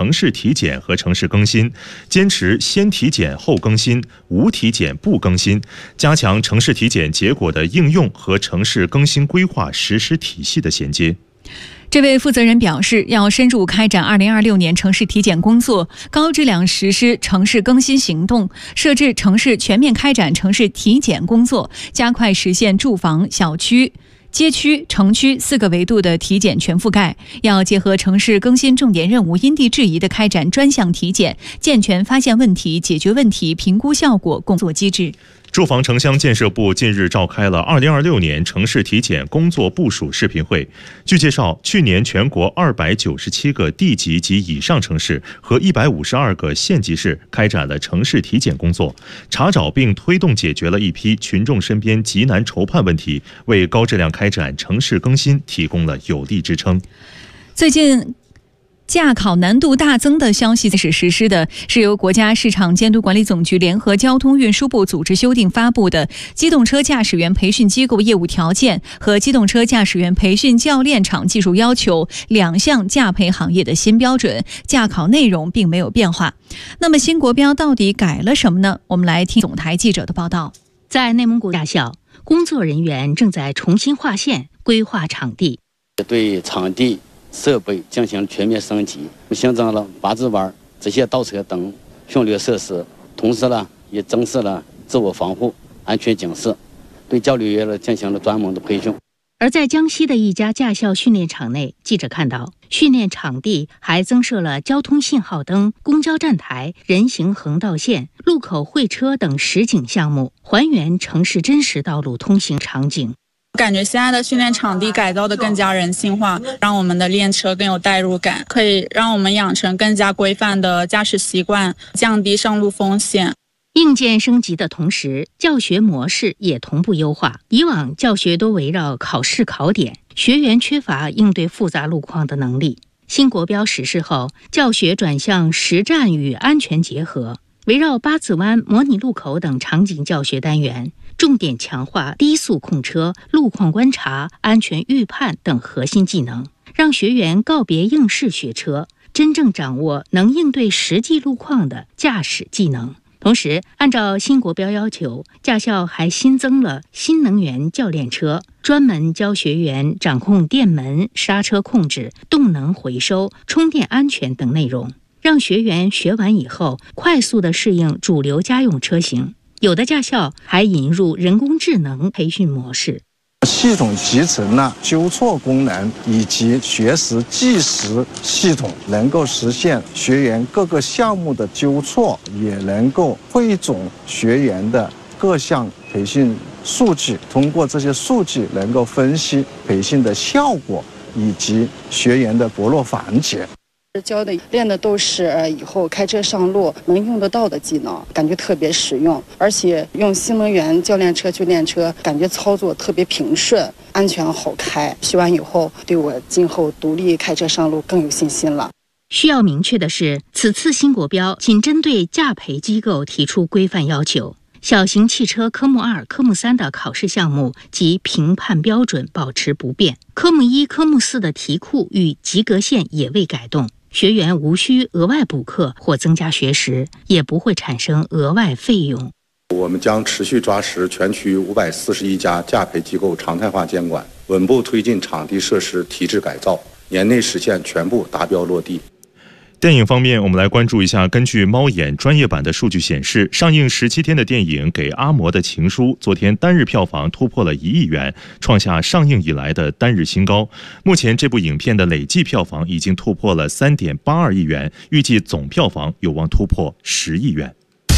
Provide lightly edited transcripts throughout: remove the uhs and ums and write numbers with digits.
城市体检和城市更新，坚持先体检后更新，无体检不更新，加强城市体检结果的应用和城市更新规划实施体系的衔接。 这位负责人表示，要深入开展2026年城市体检工作，高质量实施城市更新行动，设置城市全面开展城市体检工作，加快实现住房、小区、街区、城区4个维度的体检全覆盖。要结合城市更新重点任务，因地制宜地开展专项体检，健全发现问题、解决问题、评估效果工作机制。 住房城乡建设部近日召开了2026年城市体检工作部署视频会。据介绍，去年全国297个地级及以上城市和152个县级市开展了城市体检工作，查找并推动解决了一批群众身边急难愁盼问题，为高质量开展城市更新提供了有力支撑。 最近驾考难度大增的消息开始实施的是由国家市场监督管理总局联合交通运输部组织修订发布的《机动车驾驶员培训机构业务条件》和《机动车驾驶员培训教练场技术要求》2项驾培行业的新标准，驾考内容并没有变化。那么新国标到底改了什么呢？我们来听总台记者的报道。 在内蒙古驾校，工作人员正在重新划线、规划场地， 对场地设备进行全面升级，新增了8字弯、直线倒车等训练设施，同时也增设了自我防护、安全警示，对教练员进行了专门的培训。 而在江西的一家驾校训练场内，记者看到训练场地还增设了交通信号灯、公交站台、人行横道线、路口会车等实景项目，还原城市真实道路通行场景。 感觉现在的训练场地改造的更加人性化，让我们的练车更有代入感，可以让我们养成更加规范的驾驶习惯，降低上路风险。 硬件升级的同时，教学模式也同步优化。以往教学都围绕考试考点，学员缺乏应对复杂路况的能力。新国标实施后，教学转向实战与安全结合，围绕八字弯、模拟路口等场景教学单元，重点强化低速控车、路况观察、安全预判等核心技能，让学员告别应试学车，真正掌握能应对实际路况的驾驶技能。同时，按照新国标要求，驾校还新增了新能源教练车，专门教学员掌控电门、刹车控制、动能回收、充电安全等内容，让学员学完以后快速地适应主流家用车型。有的驾校还引入人工智能培训模式， 系统集成了纠错功能以及学时计时系统，能够实现学员各个项目的纠错，也能够汇总学员的各项培训数据，通过这些数据能够分析培训的效果以及学员的薄弱环节。 教的练的都是以后开车上路能用得到的技能，感觉特别实用，而且用新能源教练车去练车，感觉操作特别平顺，安全好开。学完以后，对我今后独立开车上路更有信心了。 需要明确的是，此次新国标仅针对驾培机构提出规范要求，小型汽车科目2、科目3的考试项目及评判标准保持不变，科目1、科目4的题库与及格线也未改动。学员无需额外补课或增加学时，也不会产生额外费用。 我们将持续抓实全区541家驾培机构常态化监管，稳步推进场地设施提质改造，年内实现全部达标落地。 电影方面，我们来关注一下，根据猫眼专业版的数据显示，上映17天的电影《给阿嬷的情书》昨天单日票房突破了1亿元，创下上映以来的单日新高。目前这部影片的累计票房已经突破了3.82亿元，预计总票房有望突破10亿元。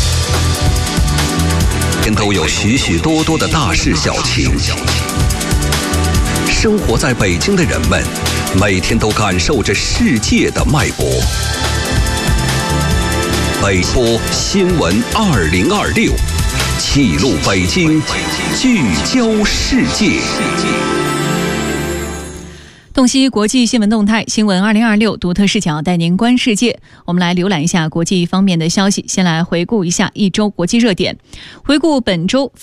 都有许许多多的大事小情，生活在北京的人们每天都感受着世界的脉搏。北播新闻2026，记录北京，聚焦世界。 洞悉国际新闻动态，新闻2026独特视角带您观世界。我们来浏览一下国际方面的消息。先来回顾一下一周国际热点。回顾本周